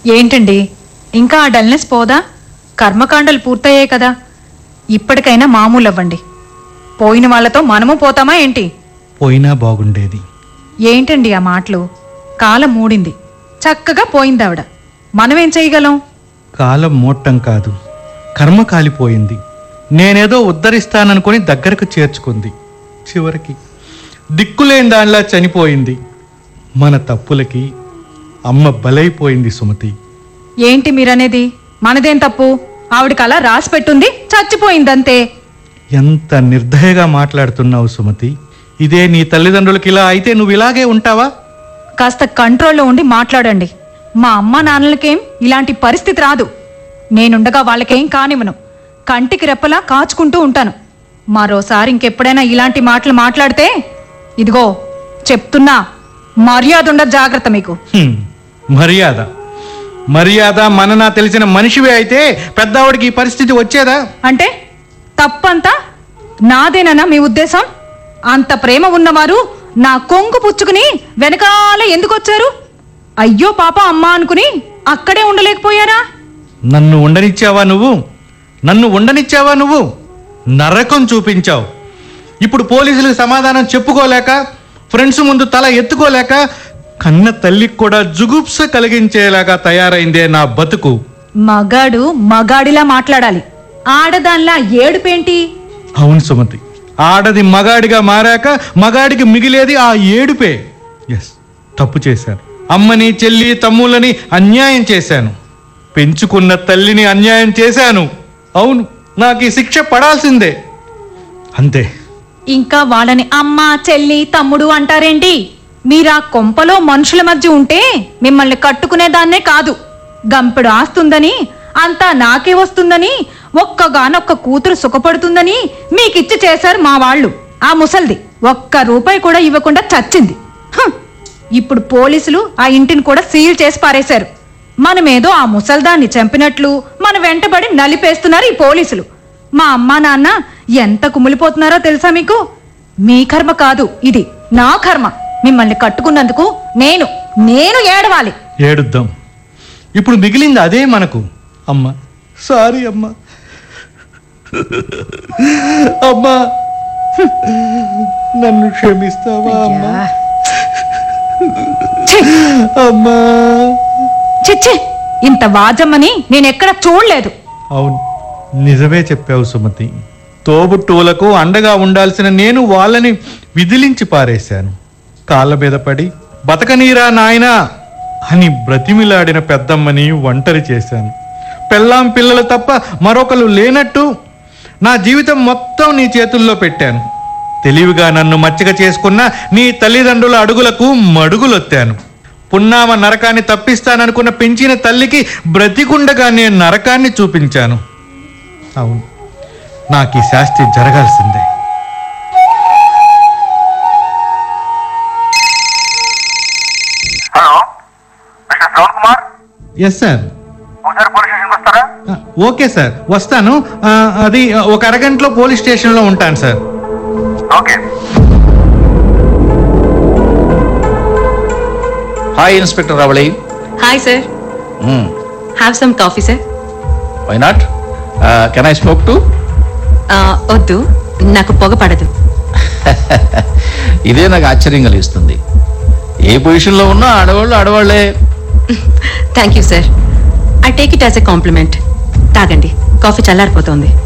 ఏంటండి ఇంకా ఆ డల్నెస్ పోదా? కర్మకాండలు పూర్తయ్యాయి కదా, ఇప్పటికైనా మామూలు అవ్వండి. పోయిన వాళ్లతో మనము పోతామా ఏంటి? పోయినా బాగుండేది. ఏంటండి ఆ మాటలు? కాలం మూడింది, చక్కగా పోయిందావిడ. మనమేం చేయగలం? కాలం మోట్టం కాదు, కర్మ కాలిపోయింది. నేనేదో ఉద్ధరిస్తాననుకొని దగ్గరకు చేర్చుకుంది, చివరికి దిక్కులేని దానిలా చనిపోయింది. మన తప్పులకి అమ్మ బలైపోయింది సుమతి. ఏంటి మీరనేది? మనదేం తప్పు? ఆవిడికి అలా రాసి పెట్టుంది, చచ్చిపోయిందంతే. ఎంత నిర్దయగా మాట్లాడుతున్నావు సుమతి. ఇదే నీ తల్లిదండ్రులకి ఇలా అయితే నువ్వు ఇలాగే ఉంటావా? కాస్త కంట్రోల్లో ఉండి మాట్లాడండి. మా అమ్మ నాన్నలకేం ఇలాంటి పరిస్థితి రాదు. నేనుండగా వాళ్ళకేం కానివ్వను. కంటికి రెప్పలా కాచుకుంటూ ఉంటాను. మరోసారి ఇంకెప్పుడైనా ఇలాంటి మాటలు మాట్లాడితే ఇదిగో చెప్తున్నా, మర్యాద ఉండదు, జాగ్రత్త. మీకు మర్యాద మర్యాద మననా తెలిసిన మనిషివే అయితే పెద్దవాడికి ఈ పరిస్థితి వచ్చేదా? అంటే తప్పంతా నాదేనన్నా మీ ఉద్దేశం? అంత ప్రేమ ఉన్నవారు నా కొంగు పుచ్చుకుని వెనకాల ఎందుకొచ్చారు? అయ్యో పాప అమ్మ అనుకుని అక్కడే ఉండలేకపోయారా? నన్ను ఉండనిచ్చావా నువ్వు? నన్ను ఉండనిచ్చావా నువ్వు? నరకం చూపించావు. ఇప్పుడు పోలీసులకు సమాధానం చెప్పుకోలేక, ఫ్రెండ్స్ ముందు తల ఎత్తుకోలేక, కన్న తల్లికి కూడా జుగుప్స కలిగించేలాగా తయారైందే నా బతుకు. మగాడు మగాడిలా మాట్లాడాలి, ఆడదానిలా ఏడుపేంటి? అవును సుమతి, ఆడది మగాడిగా మారాక మగాడికి మిగిలేది ఆ ఏడుపే. ఎస్, తప్పు చేశాను. అమ్మని, చెల్లి, తమ్ముళ్ళని అన్యాయం చేశాను. పెంచుకున్న తల్లిని అన్యాయం చేశాను. అవును, నాకు ఈ శిక్ష పడాల్సిందే, అంతే. ఇంకా వాళ్ళని అమ్మ, చెల్లి, తమ్ముడు అంటారేంటి? మీరా కొంపలో మనుషుల మధ్య ఉంటే మిమ్మల్ని కట్టుకునేదాన్నే కాదు. గంపెడు ఆస్తుందని, అంతా నాకే వస్తుందని, ఒక్కగానొక్క కూతురు సుఖపడుతుందని మీకిచ్చి చేశారు మా వాళ్ళు. ఆ ముసల్ది ₹1 కూడా ఇవ్వకుండా చచ్చింది. ఇప్పుడు పోలీసులు ఆ ఇంటిని కూడా సీల్ చేసి పారేశారు. మనమేదో ఆ ముసల్దాన్ని చంపినట్లు మన వెంటబడి నలిపేస్తున్నారు ఈ పోలీసులు. మా అమ్మా నాన్న ఎంత కుమిలిపోతున్నారో తెలుసా మీకు? మీ కర్మ కాదు ఇది, నా కర్మ. మిమ్మల్ని కట్టుకున్నందుకు నేను ఏడవాలి. ఏడుద్దాం. ఇప్పుడు మిగిలింది అదే మనకు. అమ్మా, సారీ అమ్మా. అమ్మా, నన్ను క్షమిస్తావా అమ్మా? అమ్మా, చిచ్చి, ఇంత వాజమ్మని నేనెక్కడ చూడలేదు. అవును, నిజమే చెప్పావు సుమతి. తోబుట్టువులకు అండగా ఉండాల్సిన నేను వాళ్ళని విదిలించి పారేశాను. కాళ్ళ మీద పడి బతకనీరా నాయనా అని బ్రతిమిలాడిన పెద్దమ్మని ఒంటరి చేశాను. పెళ్ళాం పిల్లలు తప్ప మరొకరు లేనట్టు నా జీవితం మొత్తం నీ చేతుల్లో పెట్టాను. తెలివిగా నన్ను మచ్చిక చేసుకున్న నీ తల్లిదండ్రుల అడుగులకు మడుగులొత్తాను. పున్నామ నరకాన్ని తప్పిస్తాననుకున్న పెంచిన తల్లికి బ్రతికుండగా నేను నరకాన్ని చూపించాను. అవును, నాకు ఈ శాస్తి జరగాల్సిందే. Hello, mister Shravan Kumar. Yes sir. ఒకసారి పోలీస్ స్టేషన్కి వస్తారా? ఓకే సార్, వస్తాను. అది ఒక అరగంటలో పోలీస్ స్టేషన్లో ఉంటాను sir. Okay. Hi inspector Ravali. Hi sir. Have some coffee sir. Why not? Can I spoke to? వద్దు, నాకు పొగ పడదు. ఇదే నాకు ఆశ్చర్యం కలిగిస్తుంది. ఏ పొజిషన్లో ఉన్నా ఆడవాళ్లే. Thank you sir. I take it as a compliment. తాగండి, కాఫీ చల్లారిపోతుంది.